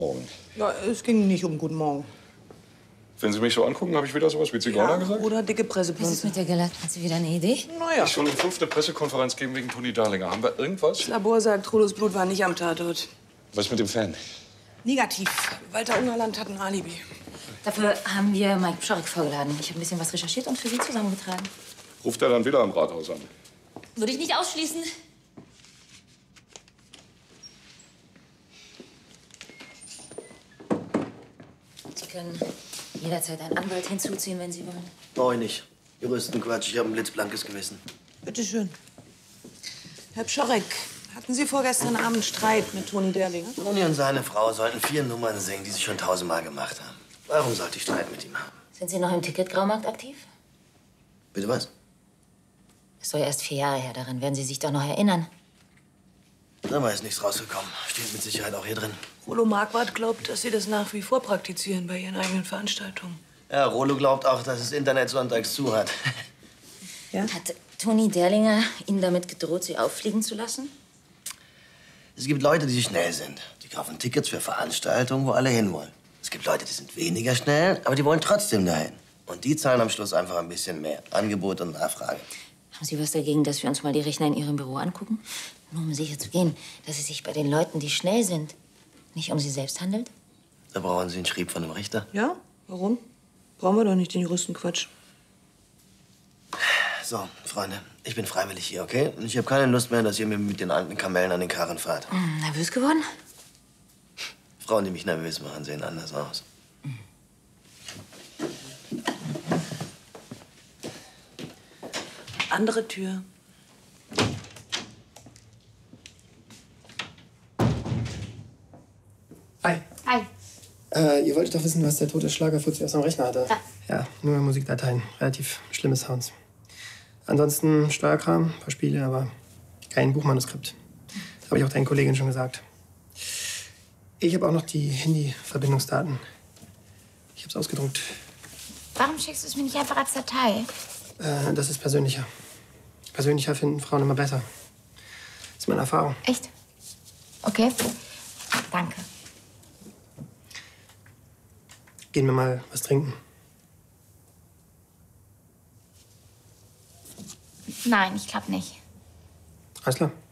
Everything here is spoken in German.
Morgen. Ja, es ging nicht um Guten Morgen. Wenn Sie mich so angucken, habe ich wieder sowas wie Zigeuner gesagt? Oder dicke Was ist Presseplunze. mit der Gelack? Hat sie wieder eine Idee? Naja, Ich soll um 5 eine Pressekonferenz geben wegen Toni Darlinger. Haben wir irgendwas? das Labor sagt, Trulos Blut war nicht am Tatort. Was mit dem Fan? Negativ. Walter Ungerland hat ein Alibi. Dafür haben wir Mike Pschorek vorgeladen. Ich habe ein bisschen was recherchiert und für Sie zusammengetragen. Ruft er dann wieder am Rathaus an? Würde ich nicht ausschließen. Sie können jederzeit einen Anwalt hinzuziehen, wenn Sie wollen. Brauche ich nicht. Juristenquatsch, ich habe ein blitzblankes Gewissen. Bitte schön. Herr Pschorek, hatten Sie vorgestern Abend Streit mit Toni Derlinger? Toni und seine Frau sollten 4 Nummern singen, die sie schon 1000-mal gemacht haben. Warum sollte ich Streit mit ihm haben? Sind Sie noch im Ticketgraumarkt aktiv? Bitte was? Es war erst 4 Jahre her. Daran werden Sie sich doch noch erinnern. Da ist nichts rausgekommen. Steht mit Sicherheit auch hier drin. Rollo Marquardt glaubt, dass Sie das nach wie vor praktizieren bei Ihren eigenen Veranstaltungen. Ja, Rollo glaubt auch, dass das Internet sonntags zu hat. Ja? Hat Toni Derlinger Ihnen damit gedroht, Sie auffliegen zu lassen? Es gibt Leute, die schnell sind. Die kaufen Tickets für Veranstaltungen, wo alle hinwollen. Es gibt Leute, die sind weniger schnell, aber die wollen trotzdem dahin. Und die zahlen am Schluss einfach ein bisschen mehr. Angebot und Nachfrage. Haben Sie was dagegen, dass wir uns mal die Rechner in Ihrem Büro angucken? Nur um sicher zu gehen, dass es sich bei den Leuten, die schnell sind, nicht um Sie selbst handelt? Da brauchen Sie einen Schrieb von einem Richter. Ja? Warum? Brauchen wir doch nicht den Juristenquatsch. So, Freunde, ich bin freiwillig hier, okay? Und ich habe keine Lust mehr, dass ihr mir mit den alten Kamellen an den Karren fahrt. Nervös geworden? Frauen, die mich nervös machen, sehen anders aus. Andere Tür. Hi. Hi. Ihr wolltet doch wissen, was der tote Schlagerfuzzi aus dem Rechner hatte. Ja. Ja, nur Musikdateien. Relativ schlimme Sounds. Ansonsten Steuerkram, ein paar Spiele, aber kein Buchmanuskript. Das habe ich auch deinen Kollegin schon gesagt. Ich habe auch noch die Handy-Verbindungsdaten. Ich habe es ausgedruckt. Warum schickst du es mir nicht einfach als Datei? Das ist persönlicher. Persönlicher finden Frauen immer besser. Das ist meine Erfahrung. Echt? Okay. Danke. Gehen wir mal was trinken. Nein, ich glaube nicht. Alles klar.